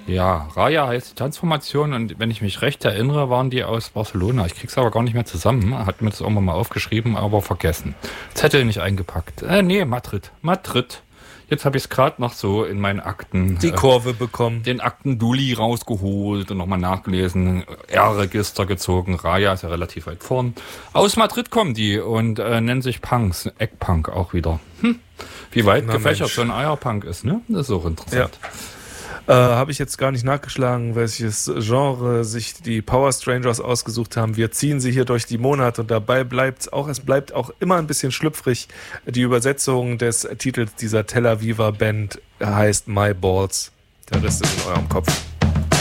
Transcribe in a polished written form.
Ja, Raya heißt die Transformation und wenn ich mich recht erinnere, waren die aus Barcelona. Ich krieg's aber gar nicht mehr zusammen. Hat mir das irgendwann mal aufgeschrieben, aber vergessen. Zettel nicht eingepackt. Nee, Madrid. Jetzt habe ich es gerade noch so in meinen Akten. Die Kurve bekommen. Den Akten-Dulli rausgeholt und nochmal nachgelesen. R-Register gezogen. Raya ist ja relativ weit vorn. Aus Madrid kommen die und nennen sich Punks. Eggpunk auch wieder. Wie weit gefächert so ein Eierpunk ist, ne? Das ist auch interessant. Ja. Habe ich jetzt gar nicht nachgeschlagen, welches Genre sich die Power Strangers ausgesucht haben. Wir ziehen sie hier durch die Monate und dabei bleibt es bleibt auch immer ein bisschen schlüpfrig. Die Übersetzung des Titels dieser Tel Aviver Band heißt My Balls. Der Rest ist in eurem Kopf.